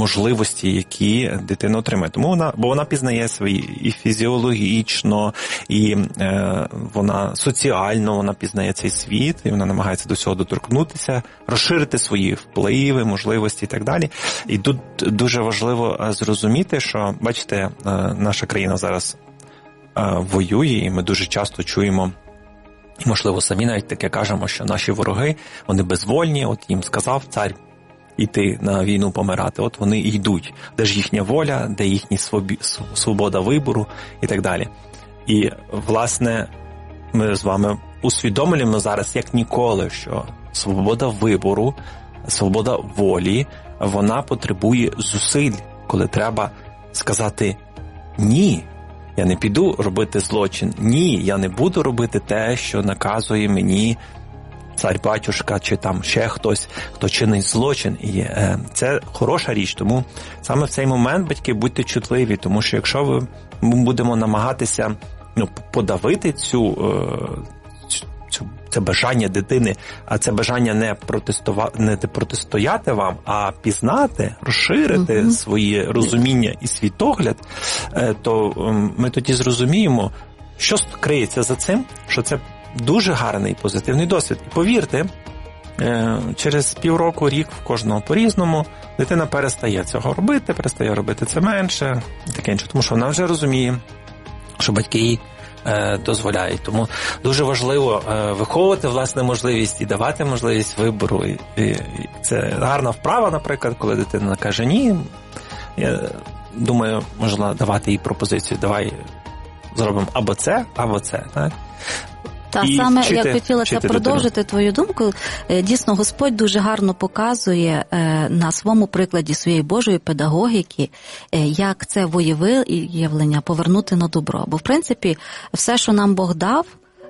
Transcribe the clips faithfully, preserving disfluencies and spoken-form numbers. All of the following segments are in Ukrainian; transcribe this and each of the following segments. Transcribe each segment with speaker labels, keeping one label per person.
Speaker 1: можливості, які дитина отримає. Тому вона, бо вона пізнає свої і фізіологічно, і е, вона соціально, вона пізнає цей світ, і вона намагається до цього доторкнутися, розширити свої впливи, можливості і так далі. І тут дуже важливо зрозуміти, що, бачите, е, наша країна зараз е, воює, і ми дуже часто чуємо, і, можливо, самі навіть таке кажемо, що наші вороги, вони безвольні, от їм сказав цар йти на війну помирати, от вони і йдуть. Де ж їхня воля, де їхня свобода вибору і так далі. І, власне, ми з вами усвідомлюємо зараз, як ніколи, що свобода вибору, свобода волі, вона потребує зусиль, коли треба сказати «ні». Я не піду робити злочин. Ні, я не буду робити те, що наказує мені цар-батюшка чи там ще хтось, хто чинить злочин. І е, це хороша річ, тому саме в цей момент, батьки, будьте чутливі, тому що якщо ви, ми будемо намагатися ну, подавити цю, е, цю, це бажання дитини, а це бажання не, протестувати, не протистояти вам, а пізнати, розширити uh-huh. своє розуміння і світогляд, е, то е, ми тоді зрозуміємо, що криється за цим, що це дуже гарний позитивний досвід. І повірте, через півроку, рік в кожного по-різному дитина перестає цього робити, перестає робити це менше, таке інше, тому що вона вже розуміє, що батьки їй дозволяють. Тому дуже важливо виховувати, власне, можливість і давати можливість вибору. І це гарна вправа, наприклад, коли дитина каже «ні». Я думаю, можна давати їй пропозицію «давай зробимо або це, або це». Так?
Speaker 2: Та саме вчити, я хотіла це продовжити дитину. Твою думку. Дійсно, Господь дуже гарно показує на своєму прикладі своєї Божої педагогіки, як це волевиявлення повернути на добро. Бо, в принципі, все, що нам Бог дав,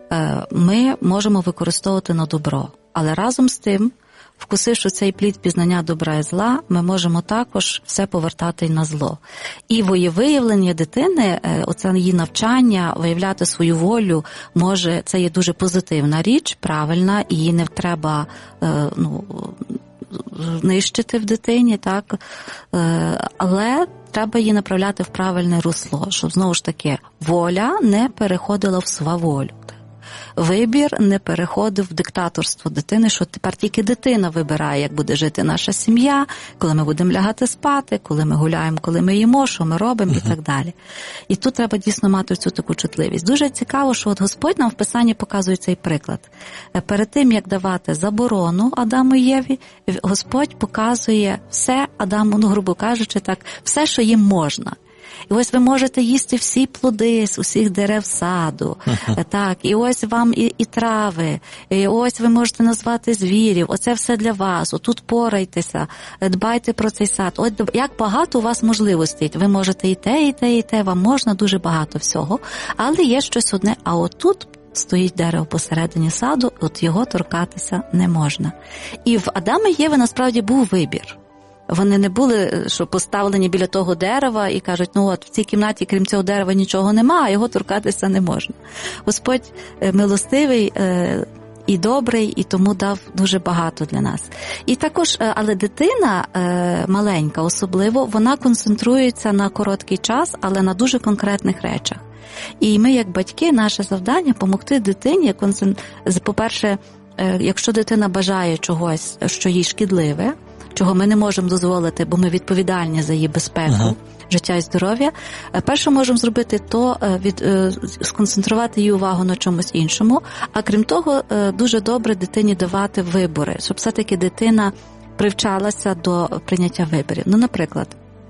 Speaker 2: ми можемо використовувати на добро. Але разом з тим, вкусивши цей плід пізнання добра і зла, ми можемо також все повертати й на зло. І волевиявлення дитини, оце її навчання, виявляти свою волю, може, це є дуже позитивна річ, правильна, і її не треба ну, нищити в дитині, так? Але треба її направляти в правильне русло, щоб, знову ж таки, воля не переходила в сваволю. Вибір не переходив в диктаторство дитини, що тепер тільки дитина вибирає, як буде жити наша сім'я, коли ми будемо лягати спати, коли ми гуляємо, коли ми їмо, що ми робимо і так далі. І тут треба дійсно мати цю таку чутливість. Дуже цікаво, що от Господь нам в Писанні показує цей приклад. Перед тим, як давати заборону Адаму і Єві, Господь показує все Адаму, ну, грубо кажучи так, все, що їм можна. І ось ви можете їсти всі плоди з усіх дерев саду, uh-huh. так, і ось вам і, і трави, і ось ви можете назвати звірів, оце все для вас, отут порайтеся, дбайте про цей сад. От як багато у вас можливостей, ви можете і те, і те, і те, вам можна дуже багато всього, але є щось одне, а отут стоїть дерево посередині саду, от його торкатися не можна. І в Адама і Єви насправді був вибір. Вони не були, що поставлені біля того дерева і кажуть, ну от в цій кімнаті, крім цього дерева, нічого нема, а його торкатися не можна. Господь милостивий і добрий, і тому дав дуже багато для нас. І також, але дитина маленька особливо, вона концентрується на короткий час, але на дуже конкретних речах. І ми, як батьки, наше завдання – допомогти дитині, по-перше, якщо дитина бажає чогось, що їй шкідливе, чого ми не можемо дозволити, бо ми відповідальні за її безпеку, ага. життя і здоров'я. Перше можемо зробити то, від, сконцентрувати її увагу на чомусь іншому, а крім того, дуже добре дитині давати вибори, щоб все-таки дитина привчалася до прийняття виборів. Ну, наприклад,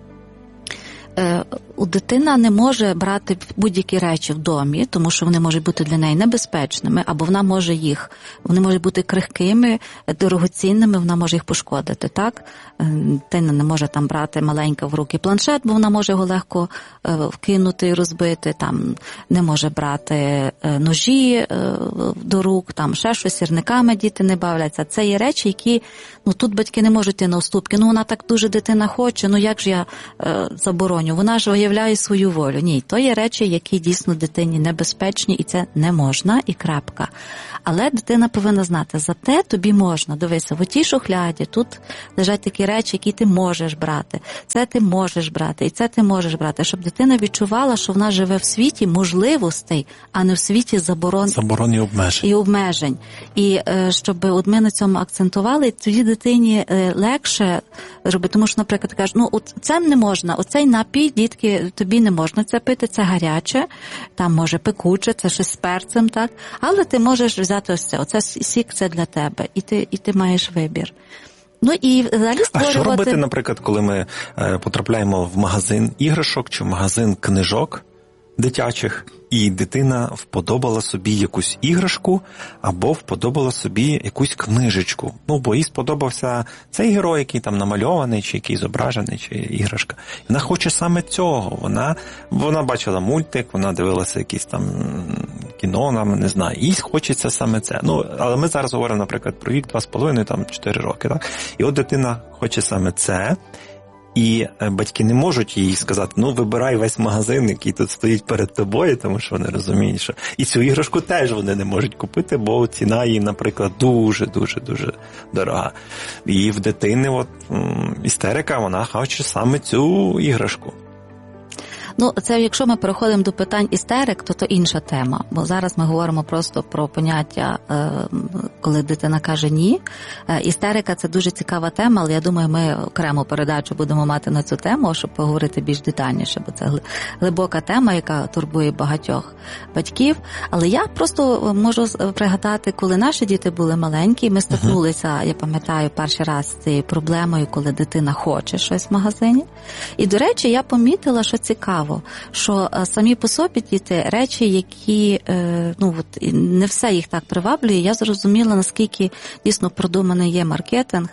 Speaker 2: дитина не може брати будь-які речі в домі, тому що вони можуть бути для неї небезпечними, або вона може їх, вони можуть бути крихкими, дорогоцінними, вона може їх пошкодити, так? Дитина не може там брати маленька в руки планшет, бо вона може його легко вкинути і розбити, там не може брати ножі до рук, там ще щось, сірниками діти не бавляться. Це є речі, які, ну тут батьки не можуть йти на уступки, ну вона так дуже дитина хоче, ну як ж я забороню? Вона ж виявляю свою волю. Ні, то є речі, які дійсно дитині небезпечні, і це не можна, і крапка. Але дитина повинна знати, за те тобі можна. Дивися, в отій шухляді тут лежать такі речі, які ти можеш брати. Це ти можеш брати, і це ти можеш брати. Щоб дитина відчувала, що вона живе в світі можливостей, а не в світі заборон,
Speaker 1: заборон і обмежень.
Speaker 2: І обмежень. І щоб от ми на цьому акцентували, тоді дитині легше робити. Тому що, наприклад, ти кажеш, ну, от це не можна, оцей напій, дітки, тобі не можна це пити, це гаряче, там, може, пекуче, це щось з перцем, так? Але ти можеш взяти ось це, оце сік, це для тебе, і ти, і ти маєш вибір. Ну, і взагалі створювати...
Speaker 1: А що робити, наприклад, коли ми е, потрапляємо в магазин іграшок чи в магазин книжок дитячих, і дитина вподобала собі якусь іграшку або вподобала собі якусь книжечку. Ну, бо їй сподобався цей герой, який там намальований, чи який зображений, чи іграшка. Вона хоче саме цього. Вона, вона бачила мультик, вона дивилася якісь там кіно, нам не знаю. Їй хочеться саме це. Ну, але ми зараз говоримо, наприклад, про вік два з половиною, там, чотири роки, так? І от дитина хоче саме це. І батьки не можуть їй сказати, ну, вибирай весь магазин, який тут стоїть перед тобою, тому що вони розуміють, що і цю іграшку теж вони не можуть купити, бо ціна її, наприклад, дуже-дуже-дуже дорога. І в дитини от істерика, вона хоче саме цю іграшку.
Speaker 2: Ну, це якщо ми переходимо до питань істерик, то то інша тема. Бо зараз ми говоримо просто про поняття, коли дитина каже «ні». Істерика – це дуже цікава тема, але я думаю, ми окрему передачу будемо мати на цю тему, щоб поговорити більш детальніше, бо це глибока тема, яка турбує багатьох батьків. Але я просто можу пригадати, коли наші діти були маленькі, ми стикнулися, я пам'ятаю, перший раз з цією проблемою, коли дитина хоче щось в магазині. І, до речі, я помітила, що цікаво, що самі по собі діти речі, які, ну, от, не все їх так приваблює, я зрозуміла, наскільки дійсно продуманий є маркетинг.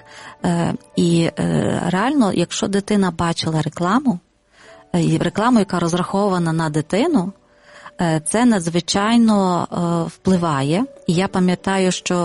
Speaker 2: І реально, якщо дитина бачила рекламу, рекламу, яка розрахована на дитину, це надзвичайно впливає. І я пам'ятаю, що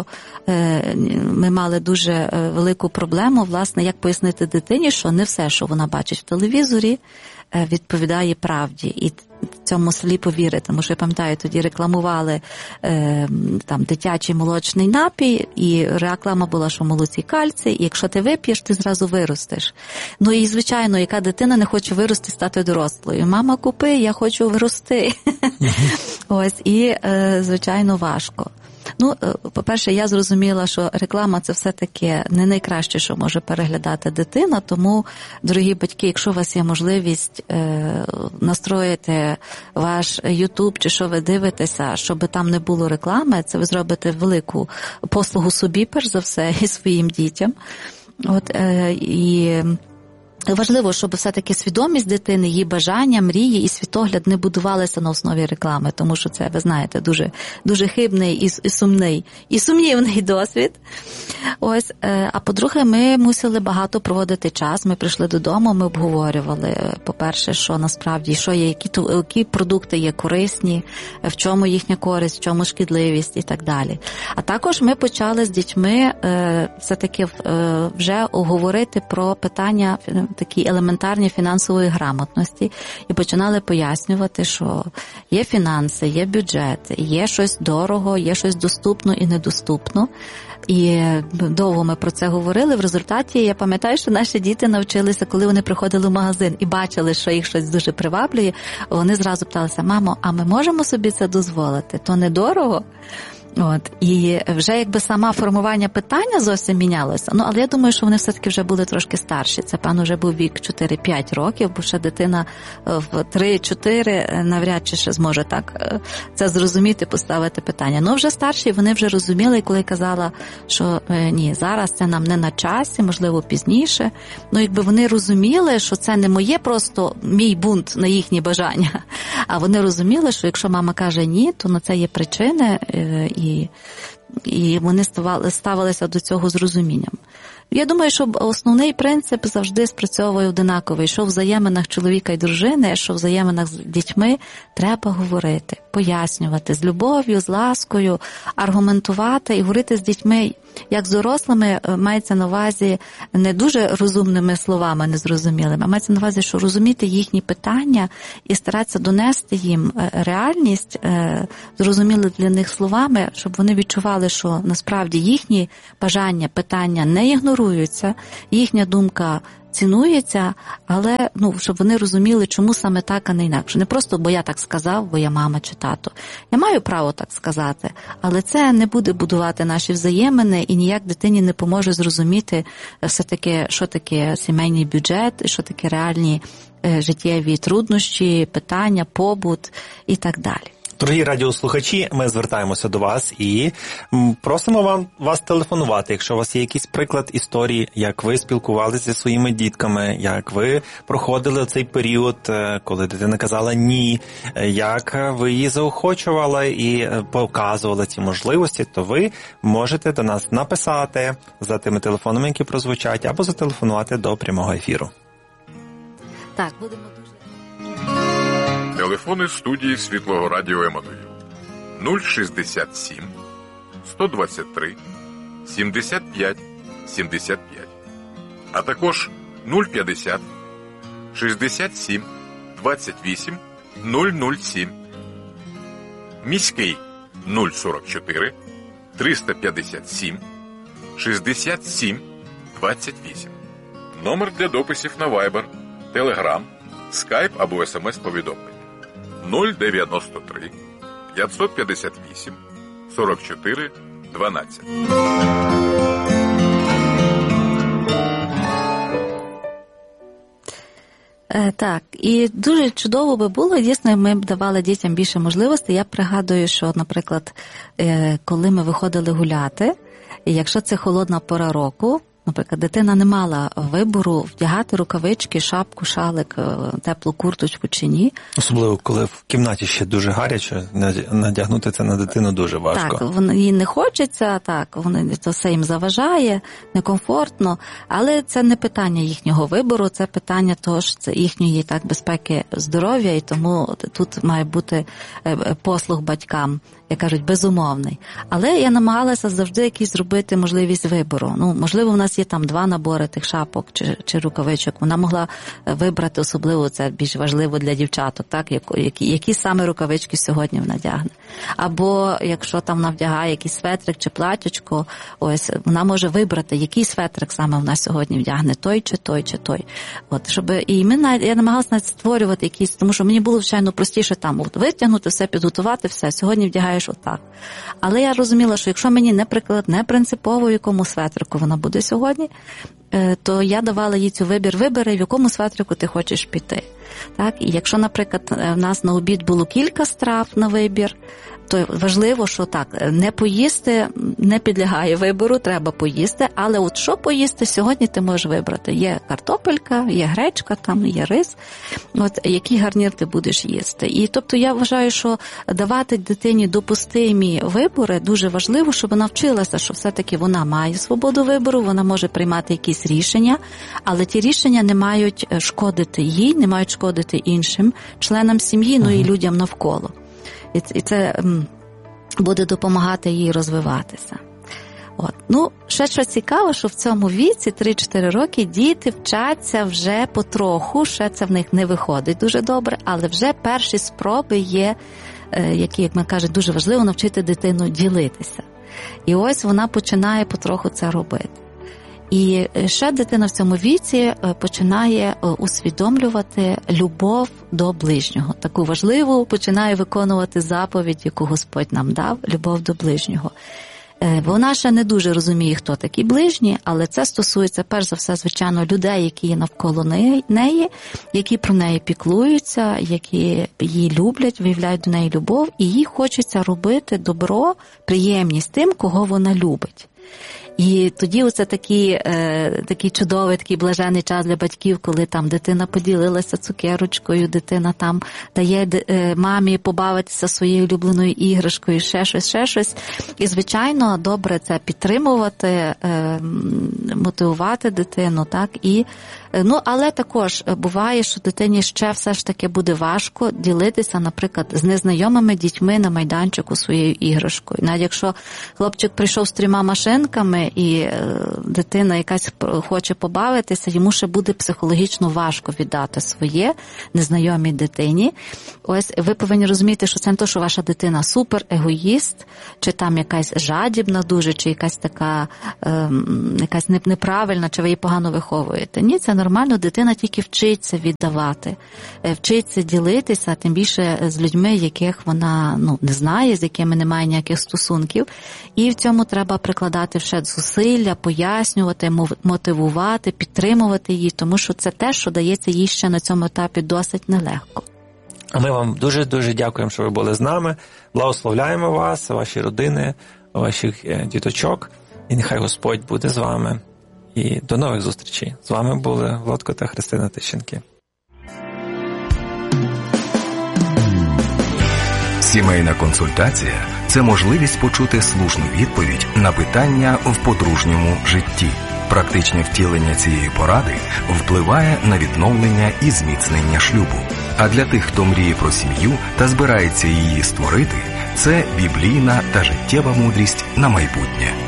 Speaker 2: ми мали дуже велику проблему, власне, як пояснити дитині, що не все, що вона бачить в телевізорі, відповідає правді. І цьому сліпо вірити. Тому що, я пам'ятаю, тоді рекламували е, там дитячий молочний напій, і реклама була, що в молоці кальцій, і якщо ти вип'єш, ти зразу виростеш. Ну і, звичайно, яка дитина не хоче вирости, стати дорослою? Мама, купи, я хочу вирости. Ось, і, е, звичайно, важко. Ну, по-перше, я зрозуміла, що реклама – це все-таки не найкраще, що може переглядати дитина, тому, дорогі батьки, якщо у вас є можливість е, настроїти ваш YouTube чи що ви дивитеся, щоб там не було реклами, це ви зробите велику послугу собі, перш за все, і своїм дітям. От, е, і... Важливо, щоб все-таки свідомість дитини, її бажання, мрії і світогляд не будувалися на основі реклами, тому що це, ви знаєте, дуже, дуже хибний і, і сумний, і сумнівний досвід. Ось, а по-друге, ми мусили багато проводити час, ми прийшли додому, ми обговорювали, по-перше, що насправді, що є, які, які продукти є корисні, в чому їхня користь, в чому шкідливість і так далі. А також ми почали з дітьми все-таки вже говорити про питання такі елементарні фінансової грамотності і починали пояснювати, що є фінанси, є бюджет, є щось дорого, є щось доступно і недоступно. І довго ми про це говорили. В результаті я пам'ятаю, що наші діти навчилися, коли вони приходили в магазин і бачили, що їх щось дуже приваблює, вони зразу питалися: мамо, а ми можемо собі це дозволити? То недорого? От, і вже якби сама формування питання зовсім мінялося. Ну, але я думаю, що вони все-таки вже були трошки старші. Це, певно, вже був вік чотири-п'ять років, бо ще дитина в три-чотири навряд чи ще зможе так це зрозуміти, поставити питання. Ну, вже старші, вони вже розуміли, коли казала, що ні, зараз це нам не на часі, можливо, пізніше. Ну, якби вони розуміли, що це не моє просто мій бунт на їхні бажання, а вони розуміли, що якщо мама каже ні, то на це є причини, і І, і вони ставали, ставилися до цього з розумінням. Я думаю, що основний принцип завжди спрацьовує одинаковий, що в взаєминах чоловіка і дружини, що в взаєминах з дітьми треба говорити, пояснювати, з любов'ю, з ласкою, аргументувати і говорити з дітьми, як з дорослими, мається на увазі не дуже розумними словами, незрозумілими, а мається на увазі, що розуміти їхні питання і старатися донести їм реальність, зрозуміли для них словами, щоб вони відчували, що насправді їхні бажання, питання не ігноруються, їхня думка цінується, але ну, щоб вони розуміли, чому саме так, а не інакше. Не просто, бо я так сказав, бо я мама чи тато. Я маю право так сказати, але це не буде будувати наші взаємини і ніяк дитині не поможе зрозуміти все-таки, що таке сімейний бюджет, що таке реальні е, життєві труднощі, питання, побут і так далі.
Speaker 1: Дорогі радіослухачі, ми звертаємося до вас і просимо вам, вас телефонувати, якщо у вас є якийсь приклад історії, як ви спілкувалися зі своїми дітками, як ви проходили цей період, коли дитина казала «ні», як ви її заохочували і показували ці можливості, то ви можете до нас написати за тими телефонами, які прозвучать, або зателефонувати до прямого ефіру.
Speaker 2: Так, будемо дуже...
Speaker 3: Телефони студії Світлого Радіо Еммануїл нуль шістдесят сім сто двадцять три сімдесят п'ять сімдесят п'ять, а також нуль п'ятдесят шістдесят сім двадцять вісім нуль нуль сім. Міський нуль сорок чотири триста п'ятдесят сім шістдесят сім двадцять вісім. Номер для дописів на Viber, Telegram, Skype або ес ем ес-повідомлення нуль дев'яносто три п'ятсот п'ятдесят вісім сорок чотири дванадцять.
Speaker 2: Так, і дуже чудово би було, дійсно, ми б давали дітям більше можливостей. Я пригадую, що, наприклад, коли ми виходили гуляти, і якщо це холодна пора року, наприклад, дитина не мала вибору вдягати рукавички, шапку, шалик, теплу курточку чи ні.
Speaker 1: Особливо, коли в кімнаті ще дуже гаряче, надягнути це на дитину дуже важко.
Speaker 2: Так, їй не хочеться, так, вони, це все їм заважає, некомфортно, але це не питання їхнього вибору, це питання того, що це їхньої так безпеки здоров'я, і тому тут має бути послуг батькам, як кажуть, безумовний. Але я намагалася завжди якісь зробити можливість вибору. Ну, можливо, в нас є там два набори тих шапок чи, чи рукавичок. Вона могла вибрати, особливо це більш важливо для дівчаток, так, які, які саме рукавички сьогодні вона вдягне. Або якщо там вона вдягає якийсь светрик чи платячко, ось вона може вибрати, який светрик саме вона сьогодні вдягне, той чи той чи той. От, щоб і ми я намагалася навіть створювати якісь, тому що мені було звичайно простіше там от, витягнути все, підготувати все. Сьогодні вдягаєш отак. Але я розуміла, що якщо мені, наприклад, не принципово, в якому светрику вона буде сьогодні, то я давала їй цю вибір, вибери, в якому светрику ти хочеш піти. Так? І якщо, наприклад, в нас на обід було кілька страв на вибір, то важливо, що так, не поїсти не підлягає вибору, треба поїсти, але от що поїсти сьогодні ти можеш вибрати. Є картопелька, є гречка, там є рис, от який гарнір ти будеш їсти. І тобто я вважаю, що давати дитині допустимі вибори дуже важливо, щоб вона вчилася, що все-таки вона має свободу вибору, вона може приймати якісь рішення, але ті рішення не мають шкодити їй, не мають шкодити іншим членам сім'ї, ну і людям навколо. І це буде допомагати їй розвиватися. От. Ну, ще що цікаво, що в цьому віці, три-чотири роки, діти вчаться вже потроху, ще це в них не виходить дуже добре, але вже перші спроби є, які, як ми кажуть, дуже важливо навчити дитину ділитися. І ось вона починає потроху це робити. І ще дитина в цьому віці починає усвідомлювати любов до ближнього. Таку важливу починає виконувати заповідь, яку Господь нам дав, любов до ближнього. Вона ще не дуже розуміє, хто такі ближні, але це стосується, перш за все, звичайно, людей, які є навколо неї, які про неї піклуються, які її люблять, виявляють до неї любов, і їй хочеться робити добро, приємність тим, кого вона любить. І тоді оце такий, е, такий чудовий, такий блажений час для батьків, коли там дитина поділилася цукерочкою, дитина там дає е, мамі побавитися своєю улюбленою іграшкою, ще щось, ще щось. І, звичайно, добре це підтримувати, е, мотивувати дитину, так, і Ну, але також буває, що дитині ще все ж таки буде важко ділитися, наприклад, з незнайомими дітьми на майданчику своєю іграшкою. Навіть якщо хлопчик прийшов з трьома машинками і дитина якась хоче побавитися, йому ще буде психологічно важко віддати своє незнайомій дитині. Ось ви повинні розуміти, що це не то, що ваша дитина супер егоїст, чи там якась жадібна дуже, чи якась така ем, якась неправильна, чи ви її погано виховуєте. Ні, це нормально, дитина тільки вчиться віддавати, вчиться ділитися, тим більше з людьми, яких вона ну, не знає, з якими немає ніяких стосунків. І в цьому треба прикладати ще зусилля, пояснювати, мотивувати, підтримувати її, тому що це те, що дається їй ще на цьому етапі досить нелегко.
Speaker 1: А ми вам дуже-дуже дякуємо, що ви були з нами. Благословляємо вас, ваші родини, ваших діточок. І нехай Господь буде з вами. І до нових зустрічей. З вами були Владко та Христина Тищенки.
Speaker 4: Сімейна консультація – це можливість почути слушну відповідь на питання в подружньому житті. Практичне втілення цієї поради впливає на відновлення і зміцнення шлюбу. А для тих, хто мріє про сім'ю та збирається її створити, це біблійна та життєва мудрість на майбутнє.